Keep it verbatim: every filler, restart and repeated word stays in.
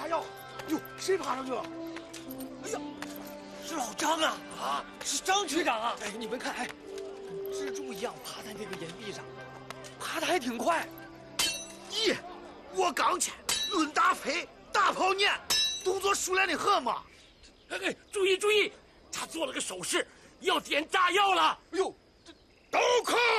炸药！哟，谁爬上去了？哎呀， 是老张啊！啊，是张区长啊！ 哎，你们看，哎，蜘蛛一样爬在那个岩壁上，爬得还挺快。 咦，我刚去，论打飞，大跑撵，动作熟练的很嘛。 哎哎，注意注意，他做了个手势，要点炸药了。 哎呦， 都靠